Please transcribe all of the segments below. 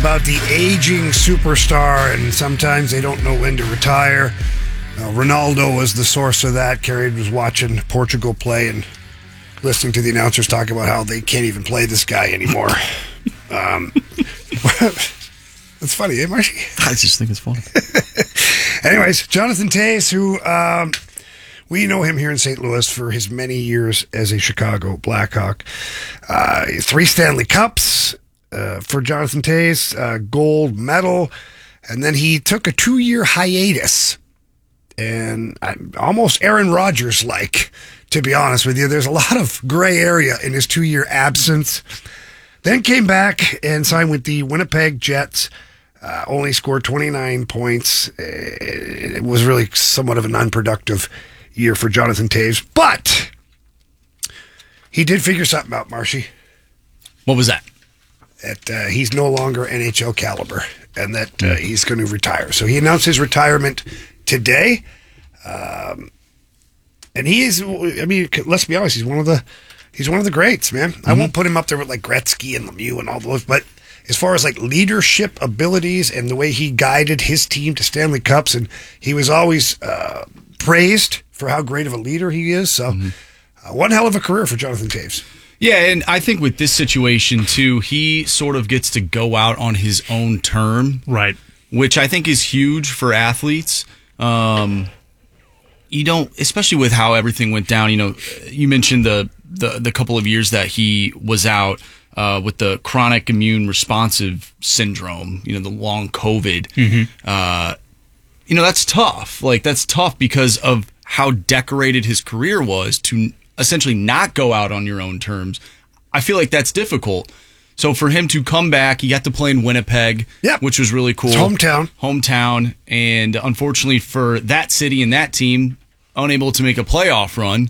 about the aging superstar, and sometimes they don't know when to retire. Ronaldo was the source of that. Kerry was watching Portugal play and listening to the announcers talk about how they can't even play this guy anymore. It's funny, eh, Marshy? I just think it's funny. Anyways, Jonathan Toews, who we know him here in St. Louis for his many years as a Chicago Blackhawk. 3 Stanley Cups for Jonathan Toews, gold medal, and then he took a 2-year hiatus. And almost Aaron Rodgers-like, to be honest with you. There's a lot of gray area in his 2-year absence. Then came back and signed with the Winnipeg Jets. Only scored 29 points. It was really somewhat of an unproductive year for Jonathan Toews. But he did figure something out, Marshy. What was that? That he's no longer NHL caliber and that he's going to retire. So he announced his retirement today. And he is, I mean, let's be honest, he's one of the greats, man. I won't put him up there with like Gretzky and Lemieux and all those, but as far as like leadership abilities and the way he guided his team to Stanley Cups, and he was always praised for how great of a leader he is. So one hell of a career for Jonathan Toews. Yeah, and I think with this situation too, he sort of gets to go out on his own term. Right. Which I think is huge for athletes. You don't, especially with how everything went down. You know, you mentioned the couple of years that he was out with the chronic immune responsive syndrome. You know, the long COVID. You know, that's tough. Like that's tough because of how decorated his career was to essentially not go out on your own terms. I feel like that's difficult. So for him to come back, he got to play in Winnipeg, which was really cool. His hometown. And unfortunately for that city and that team, unable to make a playoff run.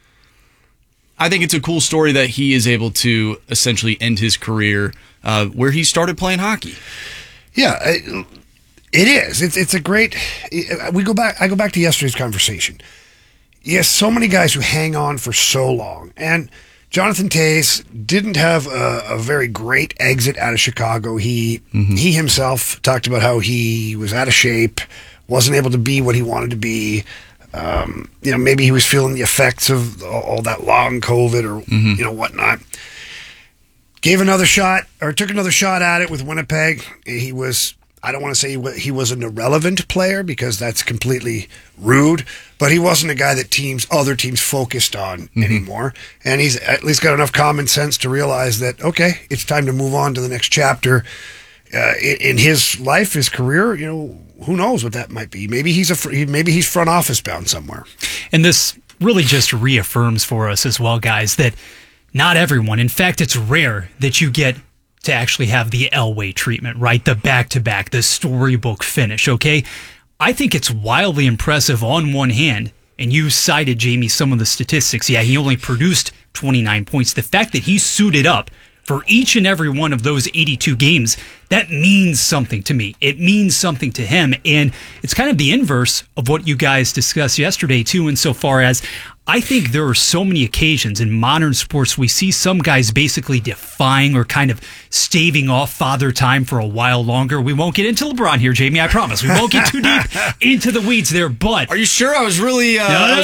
I think it's a cool story that he is able to essentially end his career where he started playing hockey. Yeah, it is. It's a great. I go back to yesterday's conversation. Yes, so many guys who hang on for so long, and Jonathan Toews didn't have a very great exit out of Chicago. He himself talked about how he was out of shape, wasn't able to be what he wanted to be. You know, maybe he was feeling the effects of all that long COVID or you know whatnot. Gave another shot or took another shot at it with Winnipeg. He was. I don't want to say he was an irrelevant player because that's completely rude, but he wasn't a guy that other teams focused on anymore. And he's at least got enough common sense to realize that, okay, it's time to move on to the next chapter in his life, his career. You know, who knows what that might be? Maybe he's front office bound somewhere. And this really just reaffirms for us as well, guys, that not everyone, in fact, it's rare that you get to actually have the Elway treatment, right? The back-to-back, the storybook finish, okay? I think it's wildly impressive on one hand, and you cited, Jamie, some of the statistics. Yeah, he only produced 29 points. The fact that he suited up for each and every one of those 82 games, that means something to me. It means something to him, and it's kind of the inverse of what you guys discussed yesterday, too, insofar as I think there are so many occasions in modern sports we see some guys basically defying or kind of staving off father time for a while longer. We won't get into LeBron here, Jamie, I promise. We won't get too deep into the weeds there, but... Are you sure? I was really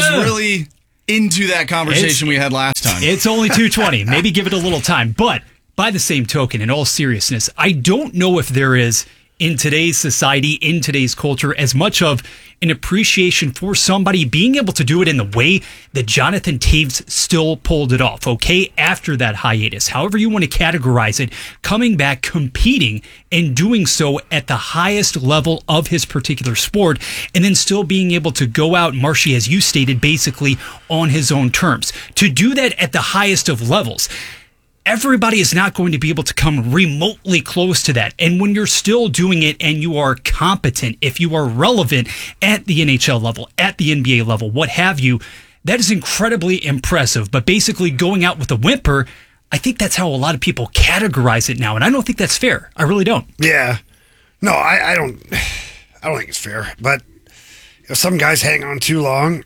into that conversation we had last time. It's only 2:20. Maybe give it a little time. But by the same token, in all seriousness, I don't know if there is, in today's society, in today's culture, as much of an appreciation for somebody being able to do it in the way that Jonathan Toews still pulled it off, okay, after that hiatus. However you want to categorize it, coming back, competing, and doing so at the highest level of his particular sport, and then still being able to go out, Marshy, as you stated, basically on his own terms. To do that at the highest of levels, everybody is not going to be able to come remotely close to that. And when you're still doing it and you are competent, if you are relevant at the NHL level, at the NBA level, what have you, that is incredibly impressive. But basically going out with a whimper, I think that's how a lot of people categorize it now. And I don't think that's fair. I really don't. Yeah. No, I don't think it's fair. But some guys hang on too long.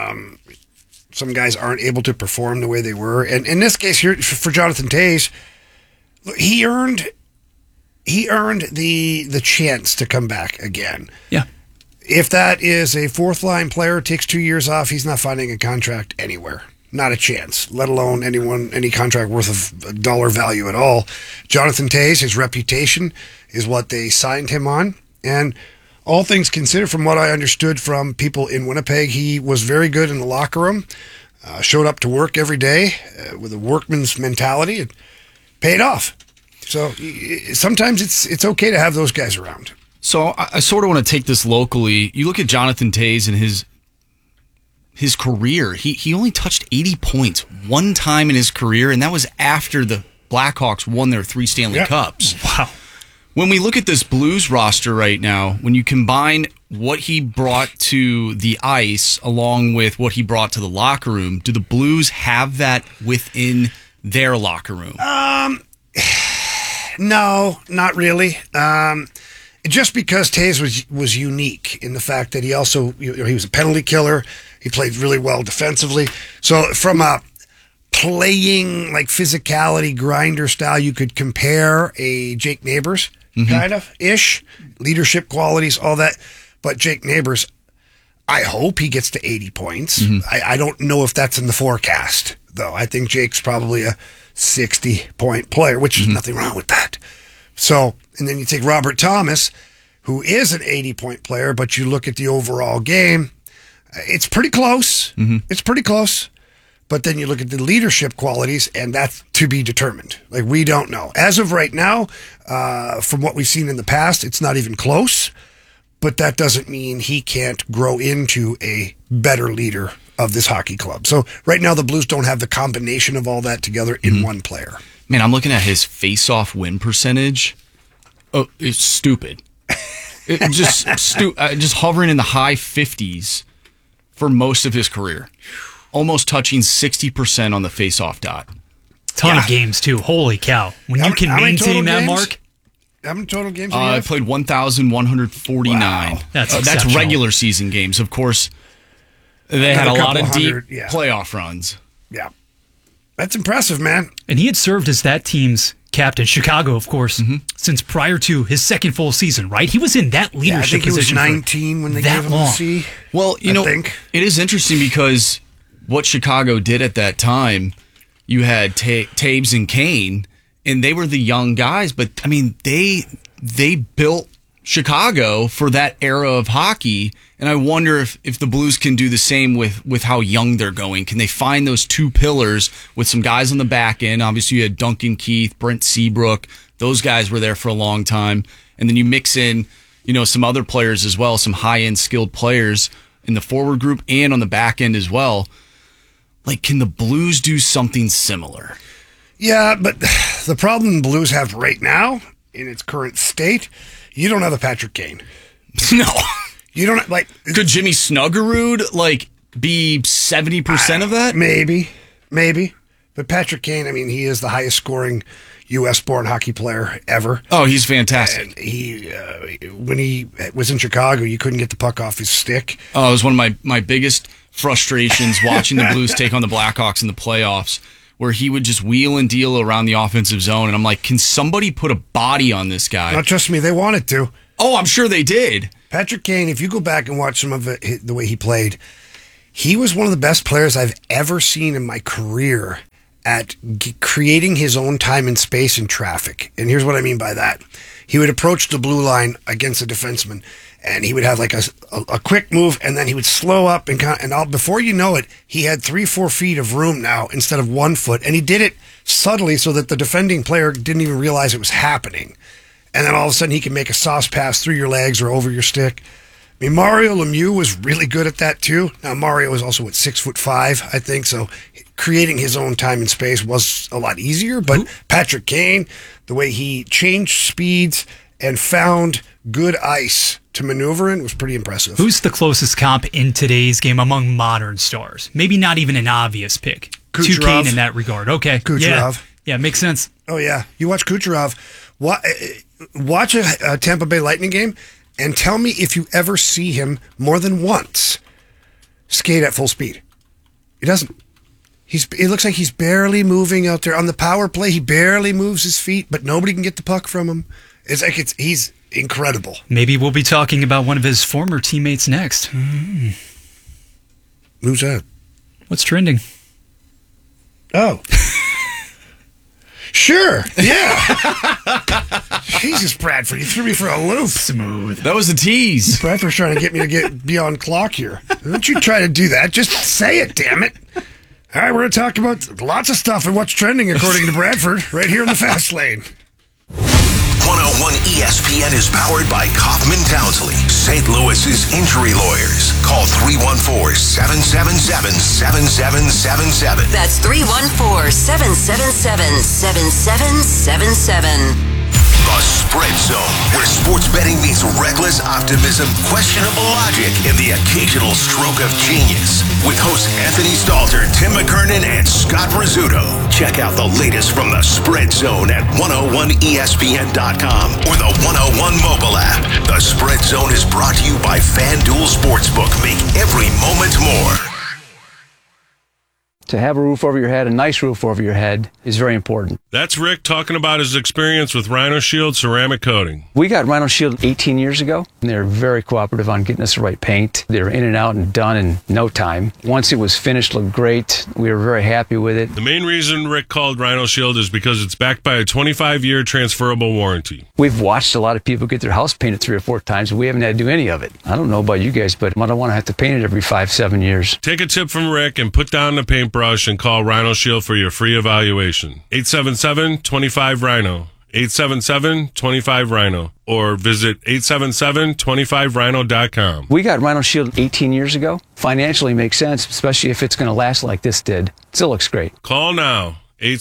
Some guys aren't able to perform the way they were. And in this case here, for Jonathan Toews, he earned he earned the chance to come back again. Yeah. If that is a fourth-line player, takes 2 years off, he's not finding a contract anywhere. Not a chance, let alone any contract worth of dollar value at all. Jonathan Toews, his reputation is what they signed him on. And all things considered, from what I understood from people in Winnipeg, he was very good in the locker room, showed up to work every day with a workman's mentality, and paid off. So sometimes it's okay to have those guys around. So I sort of want to take this locally. You look at Jonathan Toews and his career. He only touched 80 points one time in his career, and that was after the Blackhawks won their 3 Stanley Cups. Wow. When we look at this Blues roster right now, when you combine what he brought to the ice along with what he brought to the locker room, do the Blues have that within their locker room? No, not really. Just because Toews was unique in the fact that he also he was a penalty killer. He played really well defensively. So from a playing like physicality grinder style, you could compare a Jake Neighbors kind of ish, leadership qualities, all that. But Jake Neighbors, I hope he gets to 80 points. I don't know if that's in the forecast though. I think Jake's probably a 60-point player, which is nothing wrong with that. So, and then you take Robert Thomas, who is an 80-point player, but you look at the overall game, it's pretty close. It's pretty close. But then you look at the leadership qualities, and that's to be determined. Like, we don't know. As of right now, from what we've seen in the past, it's not even close. But that doesn't mean he can't grow into a better leader of this hockey club. So right now, the Blues don't have the combination of all that together in one player. Man, I'm looking at his face-off win percentage. Oh, it's stupid. Just hovering in the high 50s for most of his career. Almost touching 60% on the face-off dot. Ton of games, too. Holy cow. When you can maintain that mark. How many total games I played 1,149. Wow. That's regular season games. Of course, they had a lot of deep playoff runs. Yeah. That's impressive, man. And he had served as that team's captain, Chicago, of course, since prior to his second full season, right? He was in that leadership position. He was 19 when they gave him the C. Well, it is interesting because what Chicago did at that time, you had Taves and Kane, and they were the young guys, but I mean, they built Chicago for that era of hockey, and I wonder if the Blues can do the same with how young they're going. Can they find those two pillars with some guys on the back end? Obviously, you had Duncan Keith, Brent Seabrook. Those guys were there for a long time. And then you mix in, some other players as well, some high-end skilled players in the forward group and on the back end as well. Like, can the Blues do something similar? Yeah, but the problem the Blues have right now, in its current state, you don't have a Patrick Kane. No. You don't Could Jimmy Snuggerud be 70% of that? Maybe. But Patrick Kane, he is the highest scoring U.S.-born hockey player ever. Oh, he's fantastic. And when he was in Chicago, you couldn't get the puck off his stick. Oh, it was one of my biggest frustrations watching the Blues take on the Blackhawks in the playoffs, where he would just wheel and deal around the offensive zone. And I'm like, can somebody put a body on this guy? Not trust me, they wanted to. Oh, I'm sure they did. Patrick Kane, if you go back and watch some of it, the way he played, he was one of the best players I've ever seen in my career at creating his own time and space in traffic. And here's what I mean by that. He would approach the blue line against a defenseman, and he would have like a quick move, and then he would slow up, and before you know it, he had 3-4 feet of room now instead of 1 foot. And he did it subtly so that the defending player didn't even realize it was happening. And then all of a sudden he can make a sauce pass through your legs or over your stick. Mario Lemieux was really good at that too. Now Mario was also 6'5", I think, so creating his own time and space was a lot easier. But Patrick Kane, the way he changed speeds and found good ice to maneuver in was pretty impressive. Who's the closest comp in today's game among modern stars? Maybe not even an obvious pick. Kucherov. To Kane in that regard. Okay. Kucherov. Yeah, makes sense. Oh, yeah. You watch Kucherov. Watch a Tampa Bay Lightning game and tell me if you ever see him more than once skate at full speed. He doesn't. It looks like he's barely moving out there. On the power play, he barely moves his feet, but nobody can get the puck from him. He's incredible. Maybe we'll be talking about one of his former teammates next. Who's that? What's trending? Oh. Sure. Yeah. Jesus, Bradford, you threw me for a loop. Smooth. That was a tease. Bradford's trying to get me to be on clock here. Don't you try to do that. Just say it, damn it. All right, we're going to talk about lots of stuff and what's trending according to Bradford right here in the Fast Lane. 101 ESPN is powered by Kaufman Townsley, St. Louis's injury lawyers. Call 314-777-7777. That's 314-777-7777. The Spread Zone, where sports betting meets reckless optimism, questionable logic, and the occasional stroke of genius. With hosts Anthony Stalter, Tim McKernan, and Scott Rizzuto. Check out the latest from the Spread Zone at 101ESPN.com or the 101 mobile app. The Spread Zone is brought to you by FanDuel Sportsbook. Make every moment more. To have a roof over your head, a nice roof over your head, is very important. That's Rick talking about his experience with Rhino Shield ceramic coating. We got Rhino Shield 18 years ago, and they were very cooperative on getting us the right paint. They were in and out and done in no time. Once it was finished, looked great. We were very happy with it. The main reason Rick called Rhino Shield is because it's backed by a 25-year transferable warranty. We've watched a lot of people get their house painted 3 or 4 times, and we haven't had to do any of it. I don't know about you guys, but I don't want to have to paint it every 5-7 years. Take a tip from Rick and put down the paintbrush and call Rhino Shield for your free evaluation. 877-25-RHINO. 877-25-RHINO. Or visit 877-25rhino.com. We got Rhino Shield 18 years ago. Financially makes sense, especially if it's going to last like this did. Still looks great. Call now.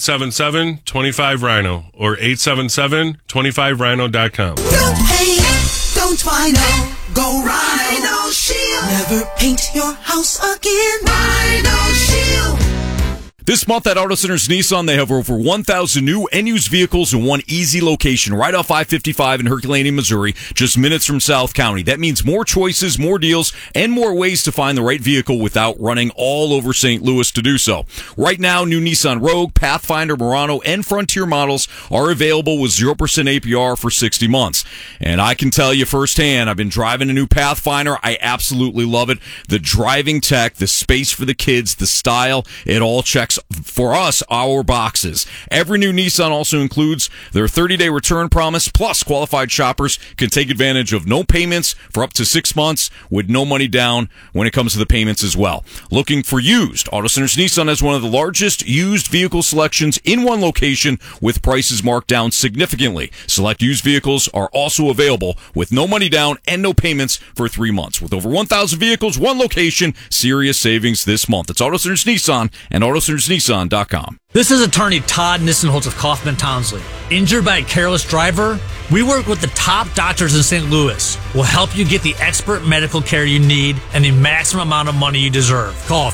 877-25-RHINO or 877-25rhino.com. Don't hate, don't Rhino, go Rhino Shield. Never paint your house again. Rhino Shield. This month at Auto Centers Nissan, they have over 1,000 new and used vehicles in one easy location, right off I-55 in Herculaneum, Missouri, just minutes from South County. That means more choices, more deals, and more ways to find the right vehicle without running all over St. Louis to do so. Right now, new Nissan Rogue, Pathfinder, Murano, and Frontier models are available with 0% APR for 60 months. And I can tell you firsthand, I've been driving a new Pathfinder. I absolutely love it. The driving tech, the space for the kids, the style, it all checks for us, our boxes. Every new Nissan also includes their 30-day return promise, plus qualified shoppers can take advantage of no payments for up to 6 months with no money down when it comes to the payments as well. Looking for used? Auto Centers Nissan has one of the largest used vehicle selections in one location with prices marked down significantly. Select used vehicles are also available with no money down and no payments for 3 months. With over 1,000 vehicles, one location, serious savings this month. It's Auto Centers Nissan and AutoCentersNissan.com. This is attorney Todd Nissenholtz of Kaufman Townsley. Injured by a careless driver? We work with the top doctors in St. Louis. We'll help you get the expert medical care you need and the maximum amount of money you deserve. Call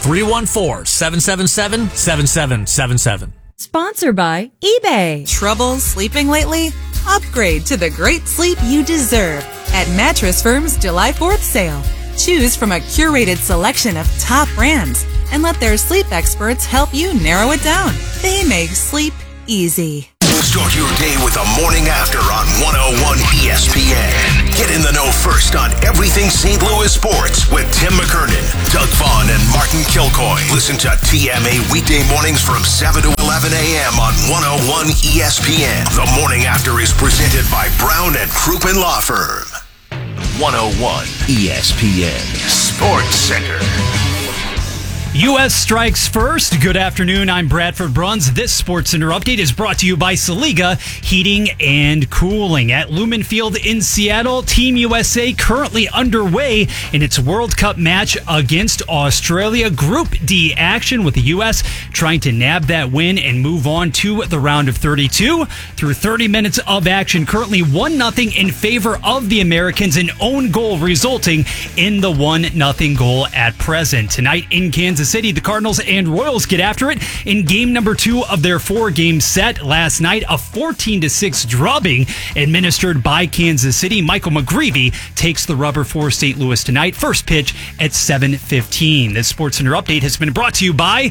314-777-7777. Sponsored by eBay. Trouble sleeping lately? Upgrade to the great sleep you deserve at Mattress Firm's July 4th sale. Choose from a curated selection of top brands and let their sleep experts help you narrow it down. They make sleep easy. Start your day with the morning after on 101 ESPN. Get in the know first on everything St. Louis sports with Tim McKernan, Doug Vaughn, and Martin Kilcoy. Listen to TMA weekday mornings from 7 to 11 a.m. on 101 ESPN. The morning after is presented by Brown and Crouppen Law Firm. 101 ESPN Sports Center. U.S. strikes first. Good afternoon. I'm Bradford Bruns. This Sports Center update is brought to you by Saliga Heating and Cooling. At Lumen Field in Seattle, Team USA currently underway in its World Cup match against Australia. Group D action with the U.S. trying to nab that win and move on to the round of 32. Through 30 minutes of action, currently 1-0 in favor of the Americans, an own goal resulting in the 1-0 goal at present. Tonight in Kansas City, the Cardinals and Royals get after it in game number 2 of their 4-game set. Last night, a 14-6 drubbing administered by Kansas City. Michael McGreevy takes the rubber for St. Louis tonight. First pitch at 7:15. This SportsCenter update has been brought to you by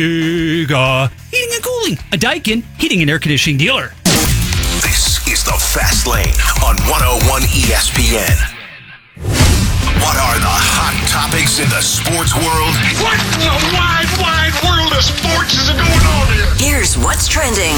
Saliga Heating and Cooling, a Daikin heating and air conditioning dealer. This is the Fast Lane on 101 ESPN. What are the hot topics in the sports world? What in the wide, wide world of sports is going on here? Here's what's trending.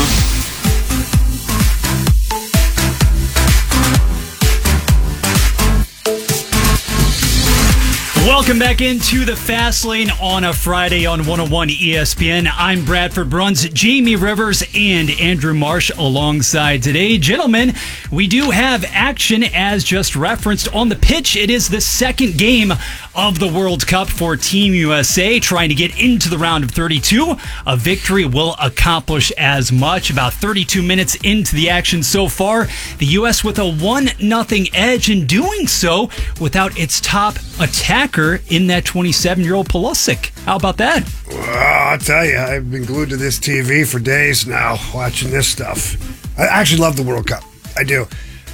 Welcome back into the Fast Lane on a Friday on 101 ESPN. I'm Bradford Bruns, Jamie Rivers, and Andrew Marsh alongside today. Gentlemen, we do have action as just referenced on the pitch. It is the second game of the World Cup for Team USA, trying to get into the round of 32. A victory will accomplish as much. About 32 minutes into the action so far, the U.S. with a 1-0 edge, in doing so without its top attacker in that 27-year-old Pulisic. How about that? Well, I'll tell you, I've been glued to this TV for days now, watching this stuff. I actually love the World Cup. I do.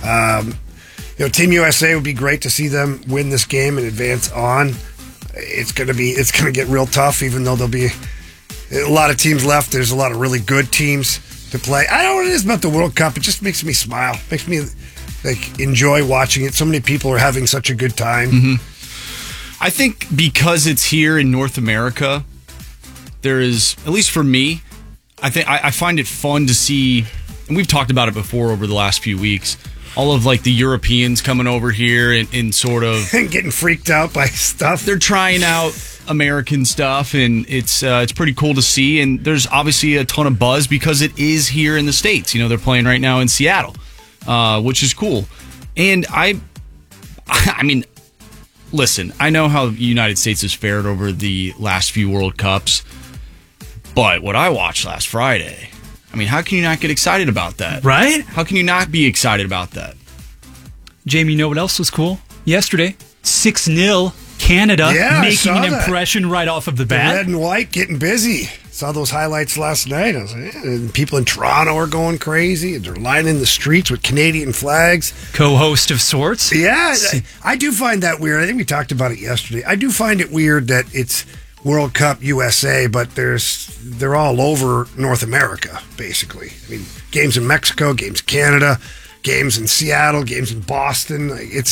Team USA would be great to see them win this game and advance on. It's gonna get real tough, even though there'll be a lot of teams left. There's a lot of really good teams to play. I don't know what it is about the World Cup. It just makes me smile. Makes me enjoy watching it. So many people are having such a good time. Mm-hmm. I think because it's here in North America, there is, at least for me, I find it fun to see, and we've talked about it before over the last few weeks, all of the Europeans coming over here and sort of getting freaked out by stuff. They're trying out American stuff, and it's pretty cool to see. And there's obviously a ton of buzz because it is here in the States. They're playing right now in Seattle, which is cool. And I mean, listen, I know how the United States has fared over the last few World Cups, but what I watched last Friday, I mean, how can you not get excited about that? Right? How can you not be excited about that? Jamie, you know what else was cool? Yesterday, 6-0 Canada, making an impression right off of the bat. The red and white getting busy. Saw those highlights last night. I was like, and people in Toronto are going crazy. They're lining the streets with Canadian flags. Co-host of sorts. Yeah, I do find that weird. I think we talked about it yesterday. I do find it weird that it's World Cup USA, but they're all over North America, basically. I mean, games in Mexico, games in Canada, games in Seattle, games in Boston.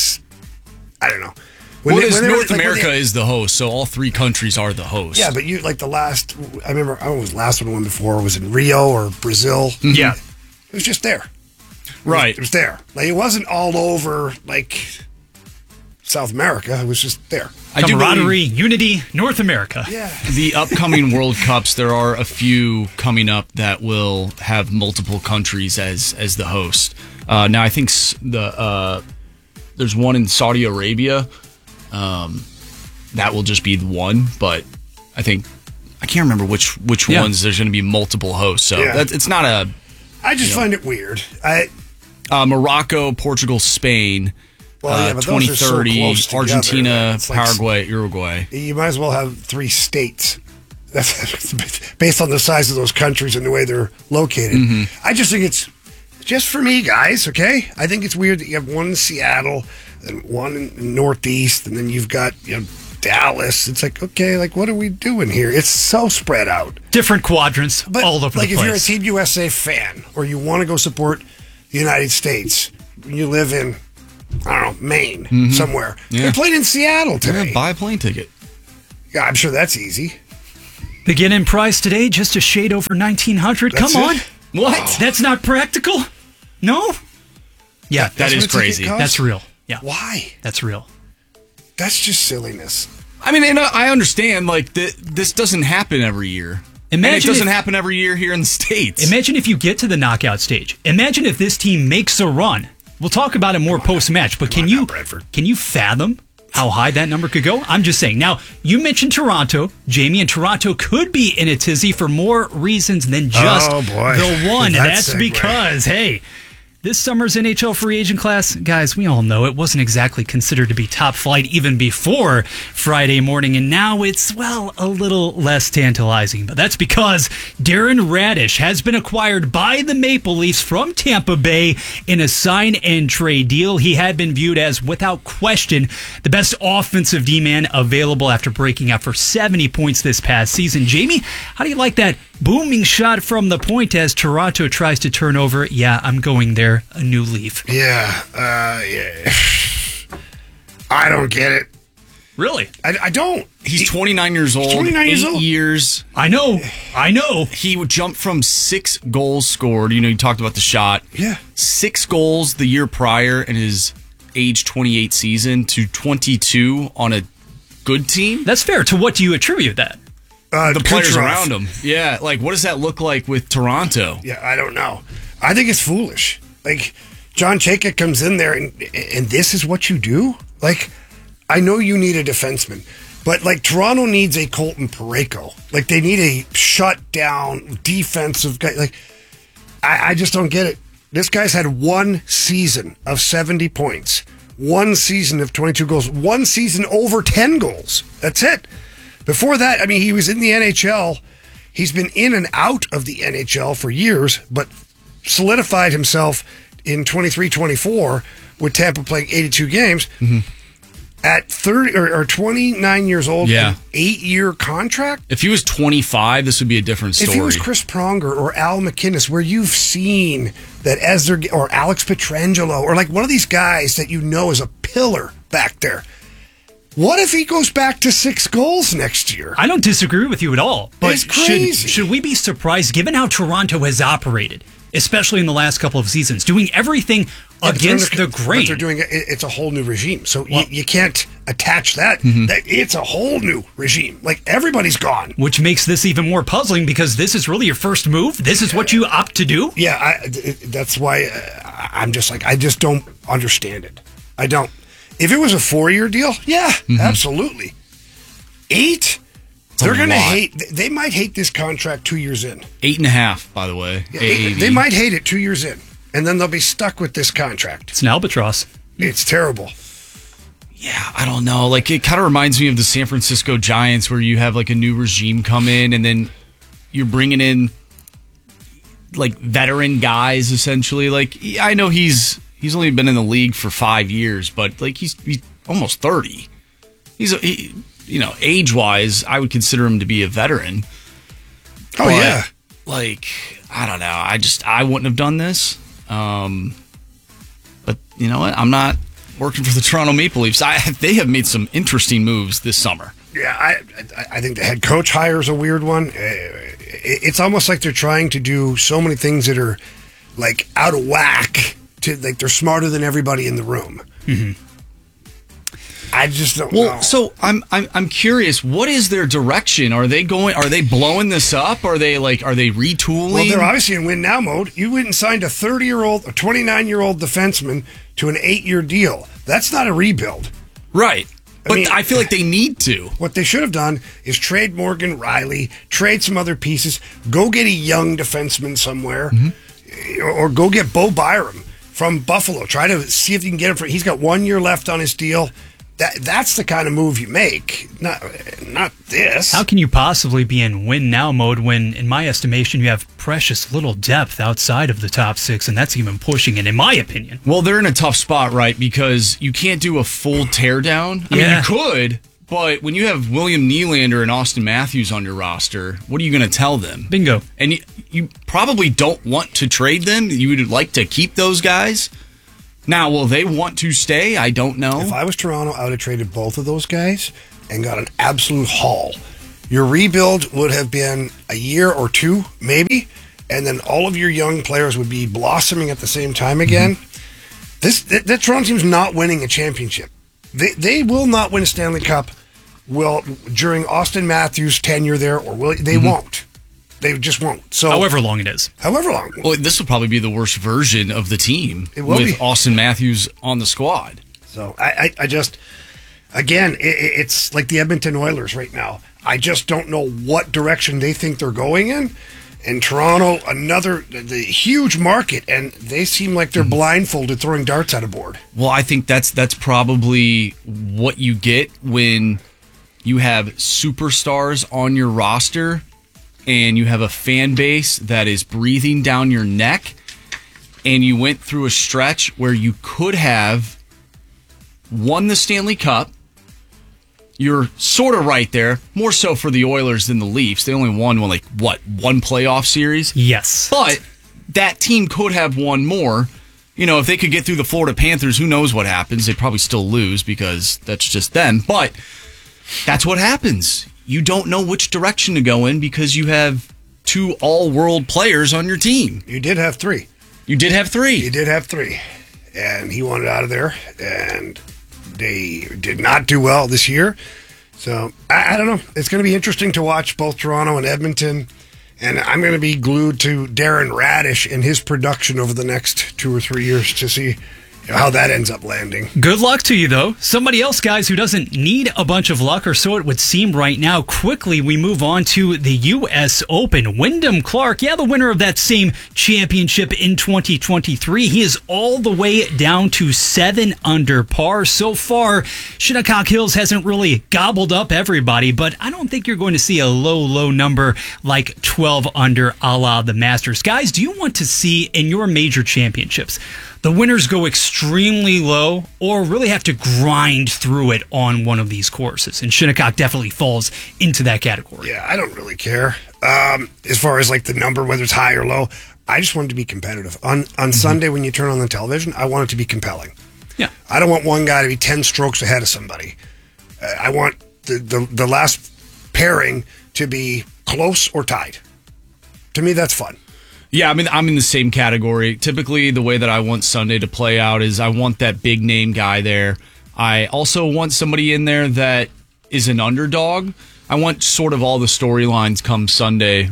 I don't know. North America is the host, so all three countries are the host. Yeah, but I remember, I don't know what was the last one before, was in Rio or Brazil. Mm-hmm. Yeah. It was just there. Right. It was there. It wasn't all over, South America. It was just there. Camaraderie, unity, North America. Yeah. The upcoming World Cups, there are a few coming up that will have multiple countries as the host. Now, I think there's one in Saudi Arabia. That will just be the one, but I can't remember which ones there's going to be multiple hosts. So it's not a. I just find it weird. Morocco, Portugal, Spain, 2030, so Argentina, Paraguay, Uruguay. You might as well have 3 states. That's based on the size of those countries and the way they're located. Mm-hmm. I just think it's just for me, guys. Okay, I think it's weird that you have one in Seattle and one in Northeast, and then you've got Dallas. It's okay, what are we doing here? It's so spread out. Different quadrants all over the place. If you're a Team USA fan or you want to go support the United States, you live in, I don't know, Maine, somewhere. Yeah. They're playing in Seattle today. Yeah, buy a plane ticket. Yeah, I'm sure that's easy. Beginning price today, just a shade over $1,900. Come on. What? Oh. That's not practical? No? Yeah, that is crazy. That's real. Yeah. Why? That's real. That's just silliness. I mean, and I understand, this doesn't happen every year. And it doesn't happen every year here in the States. Imagine if you get to the knockout stage. Imagine if this team makes a run. We'll talk about it more post-match, but can you fathom how high that number could go? I'm just saying. Now, you mentioned Toronto, Jamie, and Toronto could be in a tizzy for more reasons than just the one. That's because, hey, this summer's NHL free agent class, guys, we all know it wasn't exactly considered to be top flight even before Friday morning, and now it's, a little less tantalizing. But that's because Darren Radish has been acquired by the Maple Leafs from Tampa Bay in a sign-and-trade deal. He had been viewed as, without question, the best offensive D-man available after breaking out for 70 points this past season. Jamie, how do you like that booming shot from the point as Toronto tries to turn over? Yeah, I'm going there. there a new leaf. Yeah. I don't get it. Really? I don't. He's 29 years old. 29 years 8 old. years. I know. He would jump from 6 goals scored. You talked about the shot. Yeah. 6 goals the year prior in his age 28 season to 22 on a good team. That's fair. To what do you attribute that? The players around him. Yeah. Like, what does that look like with Toronto? Yeah, I don't know. I think it's foolish. Like, John Chayka comes in there and this is what you do? Like, I know you need a defenseman, but like Toronto needs a Colton Parayko. Like, they need a shut-down defensive guy. Like, I just don't get it. This guy's had one season of 70 points, one season of 22 goals, one season over 10 goals. That's it. Before that, I mean, he was in the NHL. He's been in and out of the NHL for years, but solidified himself in 23-24 with Tampa playing 82 games. Mm-hmm. At 30 or 29 years old, yeah. An 8-year contract? If he was 25, this would be a different story. If he was Chris Pronger or Al McInnes, where you've seen that or Alex Pietrangelo, or like one of these guys that you know is a pillar back there. What if he goes back to 6 goals next year? I don't disagree with you at all. But it's crazy. Should we be surprised, given how Toronto has operated, especially in the last couple of seasons, doing everything against the grain? But they're doing it's a whole new regime, so you can't attach that. Mm-hmm. It's a whole new regime. Like, everybody's gone, which makes this even more puzzling because this is really your first move. This is what you opt to do. Yeah, that's why I'm just like, I just don't understand it. I don't. If it was a 4-year deal, yeah, mm-hmm. Absolutely. 8. They're going to hate. They might hate this contract 2 years in. 8.5, by the way. Yeah, they might hate it 2 years in, and then they'll be stuck with this contract. It's an albatross. It's terrible. Yeah, I don't know. Like, it kind of reminds me of the San Francisco Giants, where you have like a new regime come in, and then you're bringing in like veteran guys essentially. Like, I know he's only been in the league for 5 years, but like he's almost 30. Age-wise, I would consider him to be a veteran. Oh, but, yeah. Like, I don't know. I wouldn't have done this. But you know what? I'm not working for the Toronto Maple Leafs. They have made some interesting moves this summer. Yeah, I think the head coach hire is a weird one. It's almost like they're trying to do so many things that are like out of whack. Like, they're smarter than everybody in the room. Mm-hmm. I just don't know. So I'm curious. What is their direction? Are they blowing this up? Are they retooling? Well, they're obviously in win now mode. You went and signed a 29-year-old defenseman to an 8-year deal. That's not a rebuild, right? But I feel like they need to. What they should have done is trade Morgan Riley, trade some other pieces, go get a young defenseman somewhere, mm-hmm. or go get Bo Byram from Buffalo. Try to see if you can get him. He's got 1 year left on his deal. That's the kind of move you make, not this. How can you possibly be in win now mode when, in my estimation, you have precious little depth outside of the top 6, and that's even pushing it, in my opinion. Well, they're in a tough spot, right? Because you can't do a full teardown. I mean, you could, but when you have William Nylander and Austin Matthews on your roster, what are you going to tell them? Bingo. And you probably don't want to trade them. You would like to keep those guys. Now, will they want to stay? I don't know. If I was Toronto, I would have traded both of those guys and got an absolute haul. Your rebuild would have been a year or 2, maybe, and then all of your young players would be blossoming at the same time again. Mm-hmm. That Toronto team's not winning a championship. They will not win a Stanley Cup during Austin Matthews' tenure there, or they mm-hmm. won't. They just won't. So, however long it is. However long. Well, this will probably be the worst version of the team with Austin Matthews on the squad. So I just, again, it's like the Edmonton Oilers right now. I just don't know what direction they think they're going in. And Toronto, the huge market, and they seem like they're blindfolded throwing darts at a board. Well, I think that's probably what you get when you have superstars on your roster and you have a fan base that is breathing down your neck, and you went through a stretch where you could have won the Stanley Cup. You're sort of right there, more so for the Oilers than the Leafs. They only won, one playoff series? Yes. But that team could have won more. if they could get through the Florida Panthers, who knows what happens? They'd probably still lose because that's just them. But that's what happens. You don't know which direction to go in because you have 2 all-world players on your team. You did have 3. You did have 3. You did have 3. And he wanted out of there, and they did not do well this year. So, I don't know. It's going to be interesting to watch both Toronto and Edmonton. And I'm going to be glued to Darren Radish and his production over the next 2 or 3 years to see how that ends up landing. Good luck to you, though. Somebody else, guys, who doesn't need a bunch of luck, or so it would seem right now. Quickly, we move on to the U.S. Open. Wyndham Clark, the winner of that same championship in 2023. He is all the way down to 7 under par. So far, Shinnecock Hills hasn't really gobbled up everybody, but I don't think you're going to see a low number like 12 under a la the Masters. Guys, do you want to see in your major championships the winners go extremely low or really have to grind through it on one of these courses? And Shinnecock definitely falls into that category. Yeah, I don't really care. As far as like the number, whether it's high or low, I just want it to be competitive. On Sunday when you turn on the television, I want it to be compelling. Yeah. I don't want one guy to be 10 strokes ahead of somebody. I want the last pairing to be close or tied. To me, that's fun. Yeah, I mean, I'm in the same category. Typically, the way that I want Sunday to play out is I want that big name guy there. I also want somebody in there that is an underdog. I want sort of all the storylines come Sunday.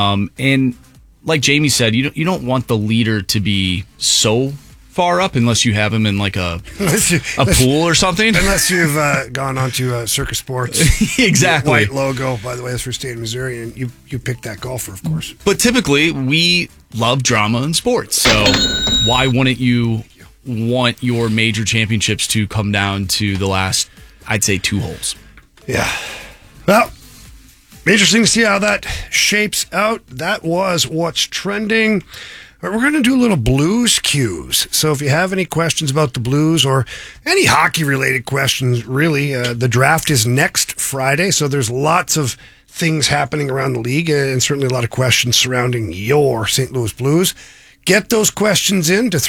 And like Jamie said, you don't want the leader to be so far up unless you have him in like a pool or something. Unless you've gone onto Circus Sports. Exactly. White logo, by the way, that's for State of Missouri, and you picked that golfer, of course. But typically, we love drama in sports. So why wouldn't you want your major championships to come down to the last, I'd say, 2 holes? Yeah. Well, interesting to see how that shapes out. That was what's trending. We're going to do a little Blues cues. So if you have any questions about the Blues or any hockey-related questions, really, the draft is next Friday. So there's lots of things happening around the league and certainly a lot of questions surrounding your St. Louis Blues. Get those questions in to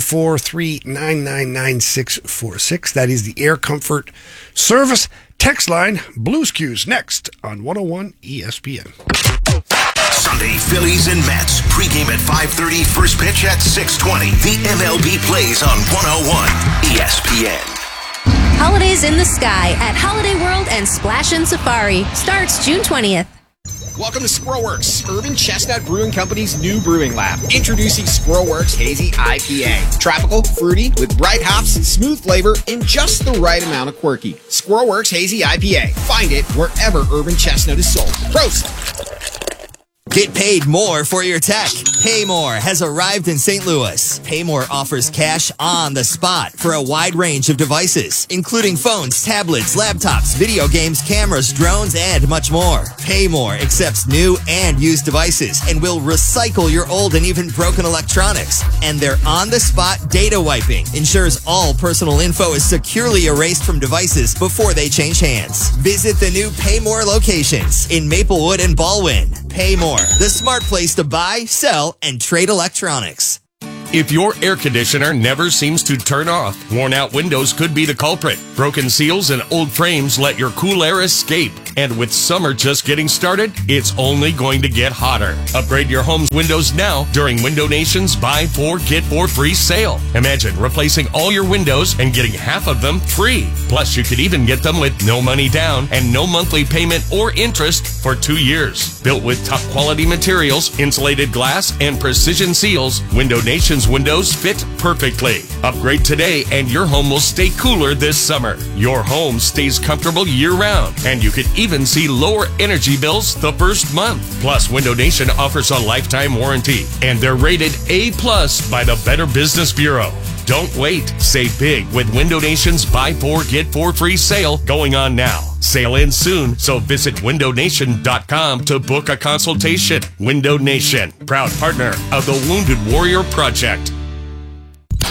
314-399-9646. That is the Air Comfort Service text line. Blues cues next on 101 ESPN. Sunday, Phillies and Mets. Pregame at 5:30, first pitch at 6:20. The MLB plays on 101 ESPN. Holidays in the Sky at Holiday World and Splash and Safari starts June 20th. Welcome to Squirrelworks, Urban Chestnut Brewing Company's new brewing lab. Introducing Squirrelworks Hazy IPA. Tropical, fruity, with bright hops, smooth flavor, and just the right amount of quirky. Squirrelworks Hazy IPA. Find it wherever Urban Chestnut is sold. Prost! Get paid more for your tech. Paymore has arrived in St. Louis. Paymore offers cash on the spot for a wide range of devices, including phones, tablets, laptops, video games, cameras, drones, and much more. Paymore accepts new and used devices and will recycle your old and even broken electronics. And their on-the-spot data wiping ensures all personal info is securely erased from devices before they change hands. Visit the new Paymore locations in Maplewood and Baldwin. Paymore, the smart place to buy, sell, and trade electronics. If your air conditioner never seems to turn off, worn-out windows could be the culprit. Broken seals and old frames let your cool air escape. And with summer just getting started, it's only going to get hotter. Upgrade your home's windows now during Window Nation's Buy 4, Get 4 free sale. Imagine replacing all your windows and getting half of them free. Plus, you could even get them with no money down and no monthly payment or interest for 2 years. Built with top quality materials, insulated glass, and precision seals, Window Nation's windows fit perfectly. Upgrade today and your home will stay cooler this summer. Your home stays comfortable year-round, and you could even see lower energy bills the first month. Plus, Window Nation offers a lifetime warranty, and they're rated A+ by the Better Business Bureau. Don't wait. Save big with Window Nation's Buy 4, Get 4 free sale going on now. Sale ends soon, so visit windownation.com to book a consultation. Window Nation, proud partner of the Wounded Warrior Project.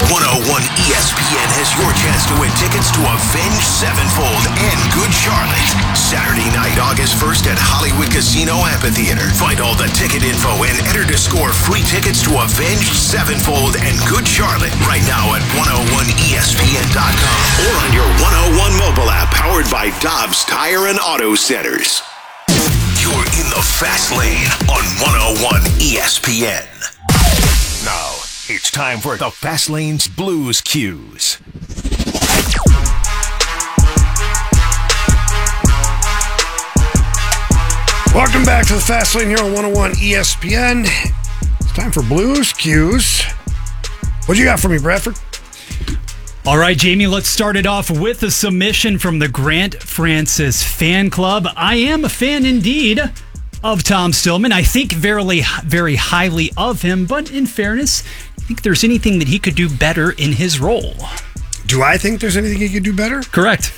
101 ESPN has your chance to win tickets to Avenged Sevenfold and Good Charlotte. Saturday night, August 1st at Hollywood Casino Amphitheater. Find all the ticket info and enter to score free tickets to Avenged Sevenfold and Good Charlotte right now at 101ESPN.com or on your 101 mobile app powered by Dobbs Tire and Auto Centers. You're in the Fast Lane on 101 ESPN. Now, it's time for the Fast Lane's Blues Cues. Welcome back to the Fast Lane here on 101 ESPN. It's time for Blues Cues. What you got for me, Bradford? All right, Jamie, let's start it off with a submission from the Grant Francis fan club. I am a fan indeed of Tom Stillman. I think very highly of him, but in fairness, I think there's anything that he could do better in his role. Do I think there's anything he could do better? Correct.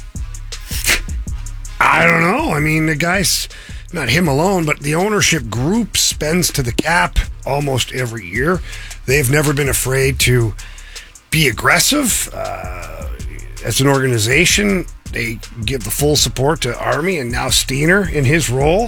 I don't know. I mean, the guy's, not him alone, but the ownership group spends to the cap almost every year. They've never been afraid to be aggressive. As an organization, they give the full support to Army and now Steiner in his role.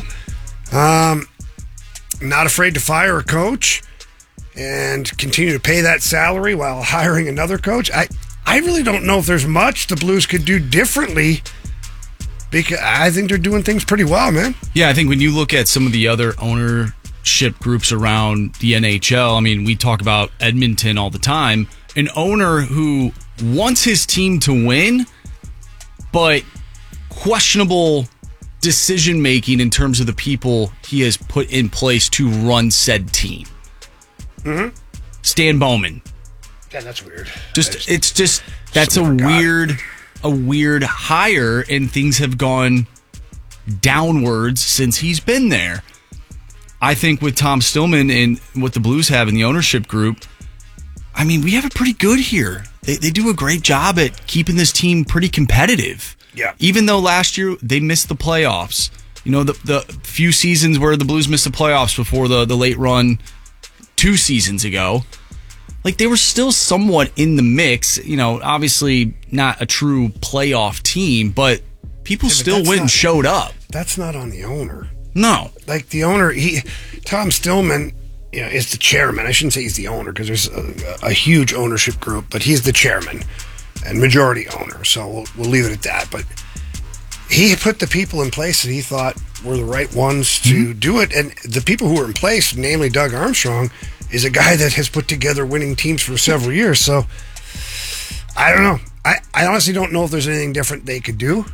Not afraid to fire a coach and continue to pay that salary while hiring another coach. I really don't know if there's much the Blues could do differently, because I think they're doing things pretty well, man. Yeah, I think when you look at some of the other ownership groups around the NHL, I mean, we talk about Edmonton all the time. An owner who wants his team to win, but questionable decision-making in terms of the people he has put in place to run said team. Mm-hmm. Stan Bowman. Yeah, that's weird. That's a weird hire, and things have gone downwards since he's been there. I think with Tom Stillman and what the Blues have in the ownership group, I mean, we have it pretty good here. They do a great job at keeping this team pretty competitive. Yeah. Even though last year they missed the playoffs. You know, the few seasons where the Blues missed the playoffs before the late run 2 seasons ago, like they were still somewhat in the mix. You know, obviously not a true playoff team, but people still went and showed up. That's not on the owner. No. Like the owner, Tom Stillman, is the chairman. I shouldn't say he's the owner because there's a huge ownership group, but he's the chairman and majority owner. So we'll leave it at that. But he put the people in place that he thought were the right ones to do it. And the people who were in place, namely Doug Armstrong, is a guy that has put together winning teams for several years. So I don't know. I honestly don't know if there's anything different they could do.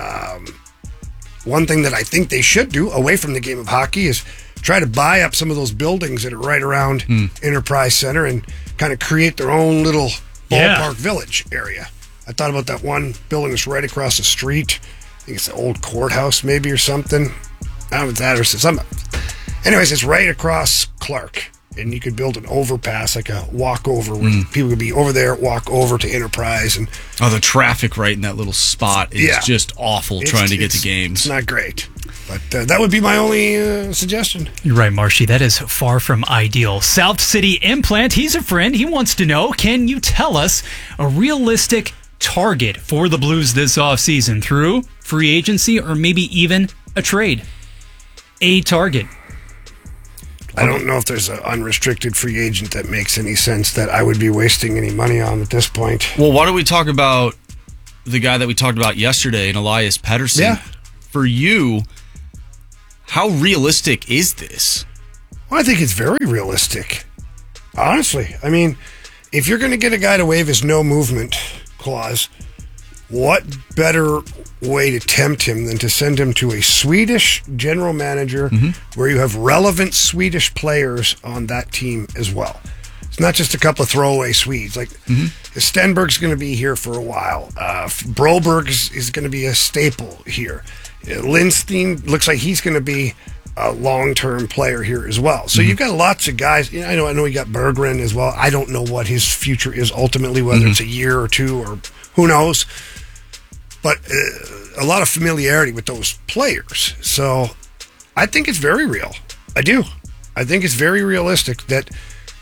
One thing that I think they should do away from the game of hockey is try to buy up some of those buildings that are right around Enterprise Center and kind of create their own little ballpark village area. I thought about that one building that's right across the street. I think it's the old courthouse maybe or something. I don't know if it's that or something. Anyways, it's right across Clark. And you could build an overpass, like a walkover, where people could be over there, walk over to Enterprise. And the traffic right in that little spot is just awful trying to get to games. It's not great. But that would be my only suggestion. You're right, Marshy. That is far from ideal. South City Implant, he's a friend. He wants to know, can you tell us a realistic target for the Blues this offseason through free agency or maybe even a trade? A target. I don't know if there's an unrestricted free agent that makes any sense that I would be wasting any money on at this point. Well, why don't we talk about the guy that we talked about yesterday, and Elias Pettersson? Yeah. For you, how realistic is this? Well, I think it's very realistic. Honestly. I mean, if you're going to get a guy to waive his no movement clause, what better way to tempt him than to send him to a Swedish general manager where you have relevant Swedish players on that team as well? It's not just a couple of throwaway Swedes. Like Stenberg's going to be here for a while. Broberg is going to be a staple here. Lindstein looks like he's going to be a long-term player here as well. So you've got lots of guys. I know you got Berggren as well. I don't know what his future is ultimately, whether it's a year or two or who knows. But a lot of familiarity with those players. So I think it's very real. I do. I think it's very realistic that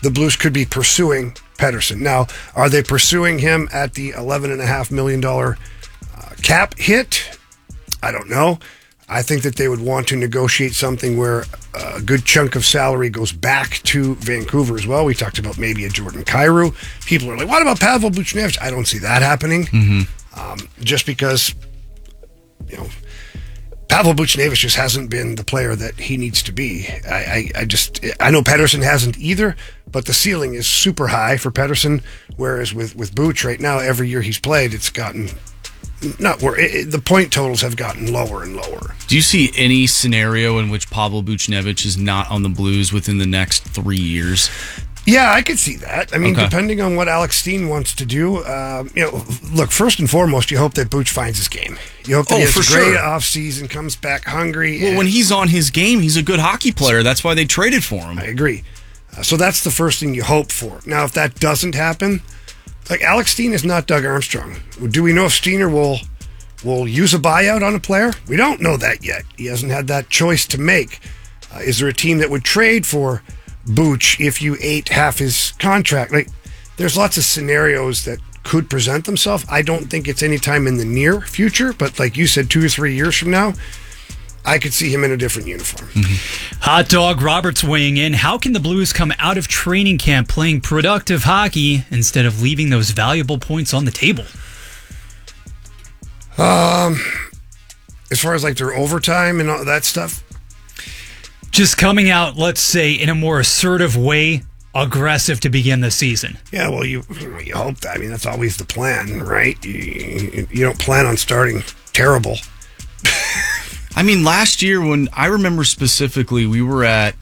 the Blues could be pursuing Pettersson. Now, are they pursuing him at the $11.5 million cap hit? I don't know. I think that they would want to negotiate something where a good chunk of salary goes back to Vancouver as well. We talked about maybe a Jordan Kyrou. People are like, what about Pavel Buchnevich? I don't see that happening. Just because, Pavel Buchnevich just hasn't been the player that he needs to be. I know Pettersson hasn't either, but the ceiling is super high for Pettersson, whereas with Buch right now, every year he's played, it's gotten the point totals have gotten lower and lower. Do you see any scenario in which Pavel Buchnevich is not on the Blues within the next 3 years? Yeah, I could see that. I mean, Okay. depending on what Alex Steen wants to do, look, first and foremost, you hope that Buch finds his game. You hope that he has for a great sure. offseason, comes back hungry. Well, when he's on his game, he's a good hockey player. That's why they traded for him. I agree. So that's the first thing you hope for. Now, if that doesn't happen, like Alex Steen is not Doug Armstrong. Do we know if Steiner will use a buyout on a player? We don't know that yet. He hasn't had that choice to make. Is there a team that would trade for Buch if you ate half his contract? Like, there's lots of scenarios that could present themselves. I don't think it's any time in the near future, but like you said, 2 or 3 years from now, I could see him in a different uniform. Hot Dog Roberts weighing in. How can the Blues come out of training camp playing productive hockey instead of leaving those valuable points on the table? As far as like their overtime and all that stuff, Just coming out, let's say, in a more assertive way, aggressive to begin the season. yeah, well, you hope that. I mean, that's always the plan, right? You don't plan on starting terrible. I mean, last year when I remember specifically, we were at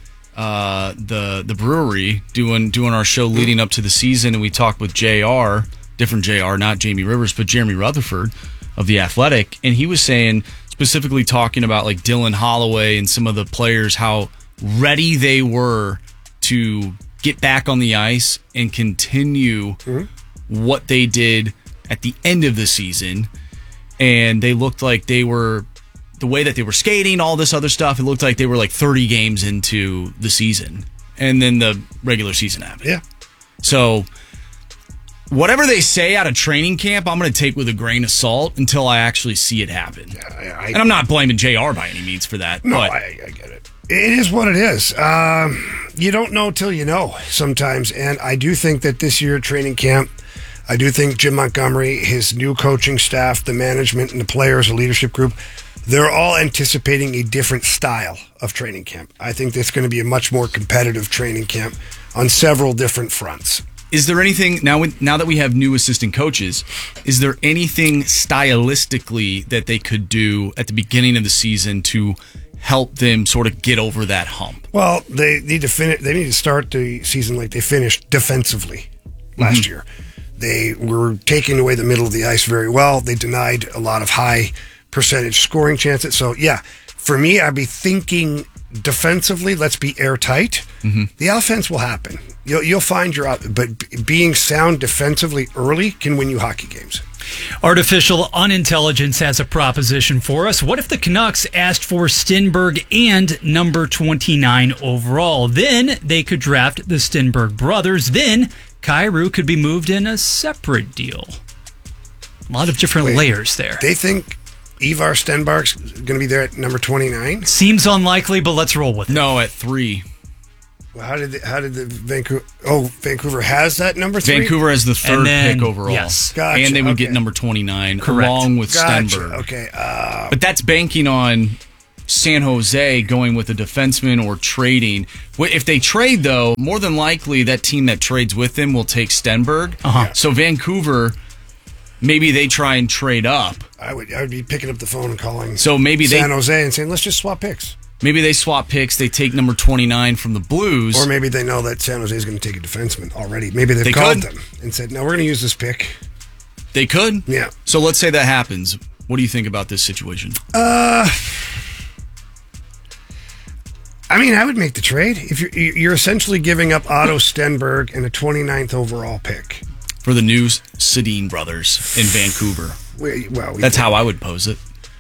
the brewery doing our show leading up to the season, and we talked with JR, different JR, not Jamie Rivers, but Jeremy Rutherford of The Athletic, and he was saying, specifically talking about like Dylan Holloway and some of the players, how ready they were to get back on the ice and continue what they did at the end of the season. And they looked like they were, the way that they were skating, all this other stuff, it looked like they were like 30 games into the season. And then the regular season happened. Yeah. So whatever they say out of training camp, I'm going to take with a grain of salt until I actually see it happen. And I'm not blaming JR by any means for that. No, but I get it. It is what it is. You don't know till you know sometimes. And I do think that this year at training camp, I do think Jim Montgomery, his new coaching staff, the management and the players, the leadership group, they're all anticipating a different style of training camp. I think it's going to be a much more competitive training camp on several different fronts. Is there anything, now that we have new assistant coaches, is there anything stylistically that they could do at the beginning of the season to help them sort of get over that hump? Well, they need to start the season like they finished defensively last year. They were taking away the middle of the ice very well. They denied a lot of high percentage scoring chances. So, yeah, for me, I'd be thinking defensively, let's be airtight. The offense will happen. You'll find but being sound defensively early can win you hockey games. Artificial Unintelligence has a proposition for us. What if the Canucks asked for Stenberg and number 29 overall? Then they could draft the Stenberg brothers. Then Kyrou could be moved in a separate deal. A lot of different layers there. They think Ivar Stenberg's going to be there at number 29? Seems unlikely, but let's roll with it. No, at 3. Well, how did the Vancouver? Oh, Vancouver has that number 3. Vancouver has the third pick overall. Yes, gotcha. And they would get number 29 along with Stenberg. Okay, but that's banking on San Jose going with a defenseman or trading. If they trade, though, more than likely that team that trades with them will take Stenberg. So Vancouver, maybe they try and trade up. I would be picking up the phone and calling. So maybe San Jose and saying, let's just swap picks. Maybe they swap picks. They take number 29 from the Blues. Or maybe they know that San Jose is going to take a defenseman already. Maybe they've called them and said, no, we're going to use this pick. They could? Yeah. So let's say that happens. What do you think about this situation? I mean, I would make the trade. If you're essentially giving up Otto Stenberg and a 29th overall pick. For the new Sedin brothers in Vancouver. That's how I would pose it.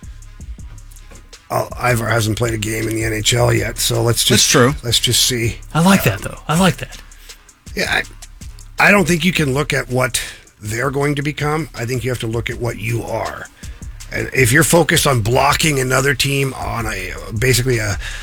Ivar hasn't played a game in the NHL yet, so let's just... That's true. Let's just see. I like that, though. I like that. Yeah, I don't think you can look at what they're going to become. I think you have to look at what you are. And if you're focused on blocking another team on basically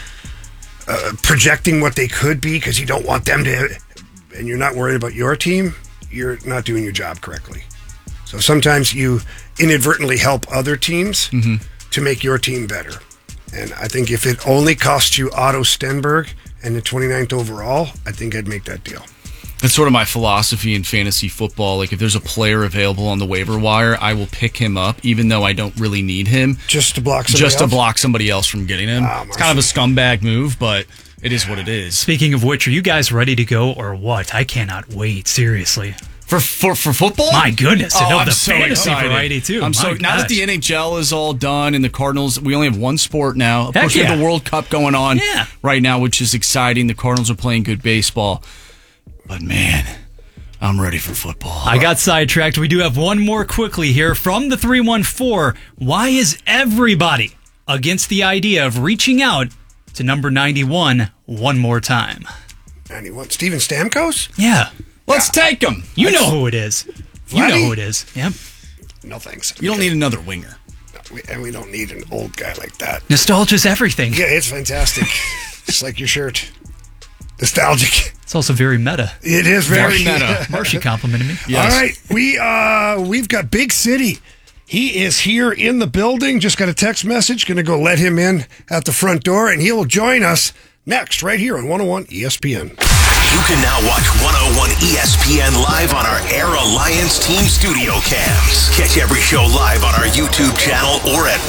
projecting what they could be because you don't want them to, and you're not worried about your team, you're not doing your job correctly. So sometimes you inadvertently help other teams to make your team better. And I think if it only costs you Otto Stenberg and the 29th overall, I think I'd make that deal. That's sort of my philosophy in fantasy football. Like, if there's a player available on the waiver wire, I will pick him up, even though I don't really need him. Just to block somebody else from getting him. It's kind of a scumbag move, but it is what it is. Speaking of which, are you guys ready to go or what? I cannot wait, seriously. For football? My goodness. And I'm the so fantasy excited. variety, too. Now that the NHL is all done and the Cardinals, we only have one sport now. Of course, we have the World Cup going on right now, which is exciting. The Cardinals are playing good baseball. But, man, I'm ready for football. I got sidetracked. We do have one more quickly here from the 314. Why is everybody against the idea of reaching out to number 91 one more time? 91. Steven Stamkos? Yeah. Let's take him. You know who it is. You know who it is. Yep. No thanks. You don't need another winger. And we don't need an old guy like that. Nostalgia's everything. Yeah, it's fantastic. Just like your shirt. Nostalgic. It's also very meta. It is very meta. Marshy complimented me. Yes. All right, we've got Big City. He is here in the building. Just got a text message. Going to go let him in at the front door, and he will join us next right here on 101 ESPN. You can now watch 101 ESPN live on our Air Alliance Team Studio Cams. Catch every show live on our YouTube channel or at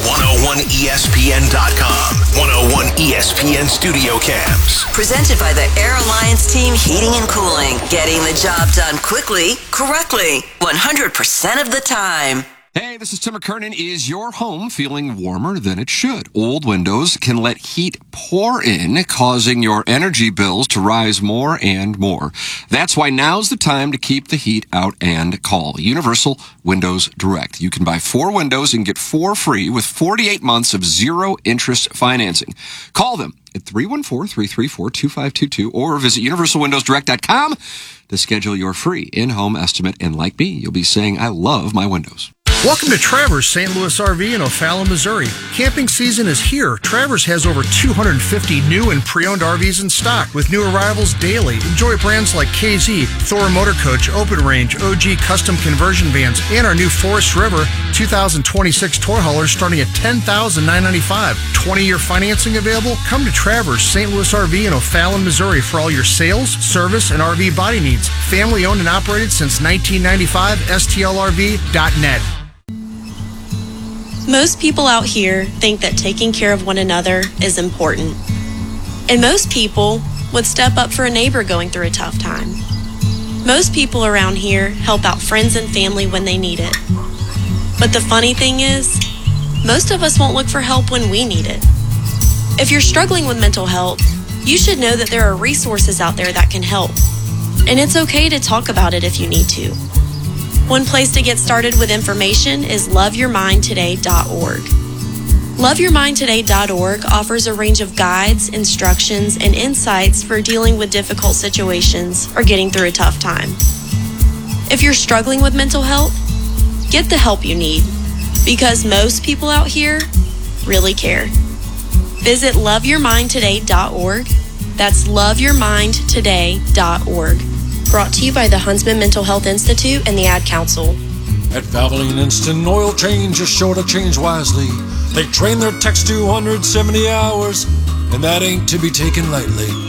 101ESPN.com. 101 ESPN Studio Cams. Presented by the Air Alliance Team Heating and Cooling. Getting the job done quickly, correctly, 100% of the time. Hey, this is Tim McKernan. Is your home feeling warmer than it should? Old windows can let heat pour in, causing your energy bills to rise more and more. That's why now's the time to keep the heat out and call Universal Windows Direct. You can buy 4 windows and get 4 free with 48 months of zero interest financing. Call them at 314-334-2522 or visit universalwindowsdirect.com to schedule your free in-home estimate. And like me, you'll be saying, I love my windows. Welcome to Travers St. Louis RV in O'Fallon, Missouri. Camping season is here. Travers has over 250 new and pre-owned RVs in stock with new arrivals daily. Enjoy brands like KZ, Thor Motor Coach, Open Range, OG Custom Conversion Vans, and our new Forest River 2026 toy haulers starting at $10,995. 20-year financing available? Come to Travers St. Louis RV in O'Fallon, Missouri for all your sales, service, and RV body needs. Family owned and operated since 1995. STLRV.net. Most people out here think that taking care of one another is important. And most people would step up for a neighbor going through a tough time. Most people around here help out friends and family when they need it. But the funny thing is, most of us won't look for help when we need it. If you're struggling with mental health, you should know that there are resources out there that can help. And it's okay to talk about it if you need to. One place to get started with information is loveyourmindtoday.org. Loveyourmindtoday.org offers a range of guides, instructions, and insights for dealing with difficult situations or getting through a tough time. If you're struggling with mental health, get the help you need, because most people out here really care. Visit loveyourmindtoday.org. That's loveyourmindtoday.org. Brought to you by the Huntsman Mental Health Institute and the Ad Council. At Valvoline Instant Oil Change, you're sure to change wisely. They train their techs to 170 hours, and that ain't to be taken lightly.